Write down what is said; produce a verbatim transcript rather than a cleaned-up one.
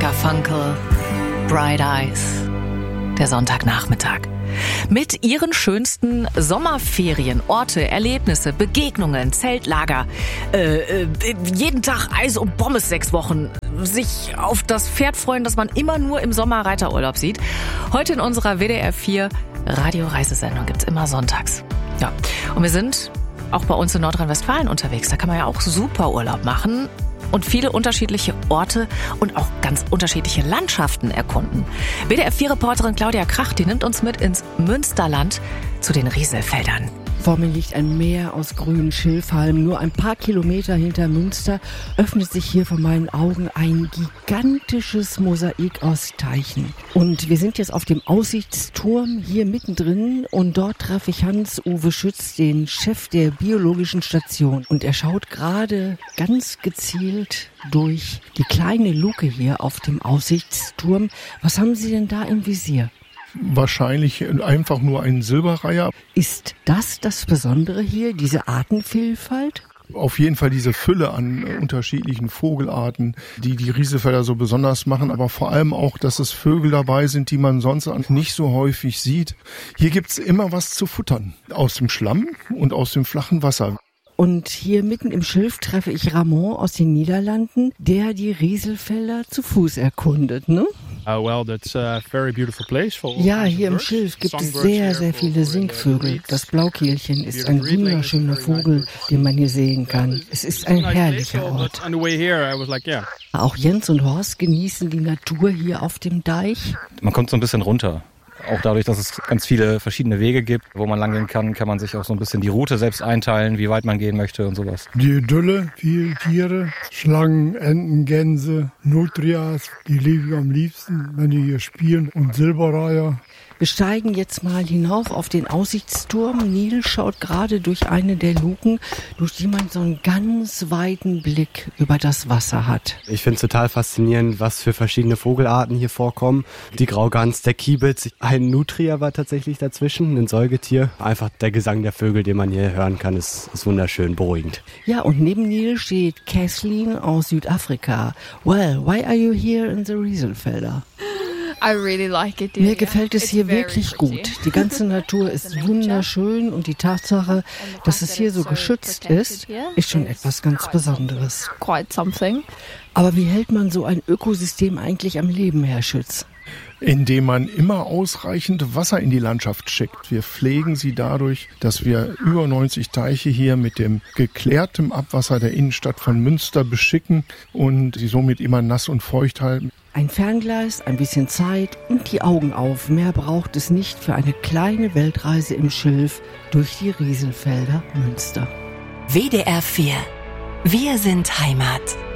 Garfunkel, Bright Eyes, der Sonntagnachmittag. Mit ihren schönsten Sommerferien, Orte, Erlebnisse, Begegnungen, Zeltlager, äh, äh, jeden Tag Eis und Pommes sechs Wochen, sich auf das Pferd freuen, das man immer nur im Sommer Reiterurlaub sieht. Heute in unserer W D R vier Radio-Reisesendung gibt's immer sonntags. Ja, und wir sind auch bei uns in Nordrhein-Westfalen unterwegs. Da kann man ja auch super Urlaub machen und viele unterschiedliche Orte und auch ganz unterschiedliche Landschaften erkunden. W D R vier Reporterin Claudia Krach, die nimmt uns mit ins Münsterland zu den Rieselfeldern. Vor mir liegt ein Meer aus grünen Schilfhalmen. Nur ein paar Kilometer hinter Münster öffnet sich hier vor meinen Augen ein gigantisches Mosaik aus Teichen. Und wir sind jetzt auf dem Aussichtsturm hier mittendrin und dort treffe ich Hans-Uwe Schütz, den Chef der biologischen Station. Und er schaut gerade ganz gezielt durch die kleine Luke hier auf dem Aussichtsturm. Was haben Sie denn da im Visier? Wahrscheinlich einfach nur ein Silberreiher. Ist das das Besondere hier, diese Artenvielfalt? Auf jeden Fall diese Fülle an unterschiedlichen Vogelarten, die die Rieselfelder so besonders machen, aber vor allem auch, dass es Vögel dabei sind, die man sonst nicht so häufig sieht. Hier gibt's immer was zu futtern, aus dem Schlamm und aus dem flachen Wasser. Und hier mitten im Schilf treffe ich Ramon aus den Niederlanden, der die Rieselfelder zu Fuß erkundet, ne? Uh, well, that's a very beautiful place for ja, hier im Schilf gibt es sehr, sehr viele Singvögel. Das Blaukehlchen ist ein wunderschöner Vogel, den man hier sehen kann. Es ist ein herrlicher Ort. Auch Jens und Horst genießen die Natur hier auf dem Deich. Man kommt so ein bisschen runter. Auch dadurch, dass es ganz viele verschiedene Wege gibt, wo man lang gehen kann, kann man sich auch so ein bisschen die Route selbst einteilen, wie weit man gehen möchte und sowas. Die Idylle, viele Tiere, Schlangen, Enten, Gänse, Nutrias, die liebe ich am liebsten, wenn die hier spielen, und Silberreiher. Wir steigen jetzt mal hinauf auf den Aussichtsturm. Neil schaut gerade durch eine der Luken, durch die man so einen ganz weiten Blick über das Wasser hat. Ich finde es total faszinierend, was für verschiedene Vogelarten hier vorkommen. Die Graugans, der Kiebitz, ein Nutria war tatsächlich dazwischen, ein Säugetier. Einfach der Gesang der Vögel, den man hier hören kann, ist, ist wunderschön beruhigend. Ja, und neben Neil steht Kathleen aus Südafrika. Well, why are you here in the Rieselfelder? I really like it. Mir gefällt es hier wirklich gut. Die ganze Natur ist wunderschön und die Tatsache, dass es hier so geschützt ist, ist schon etwas ganz Besonderes. Quite something. Aber wie hält man so ein Ökosystem eigentlich am Leben, Herr Schütz? Indem man immer ausreichend Wasser in die Landschaft schickt. Wir pflegen sie dadurch, dass wir über neunzig Teiche hier mit dem geklärtem Abwasser der Innenstadt von Münster beschicken und sie somit immer nass und feucht halten. Ein Fernglas, ein bisschen Zeit und die Augen auf. Mehr braucht es nicht für eine kleine Weltreise im Schilf durch die Rieselfelder Münster. W D R vier. Wir sind Heimat.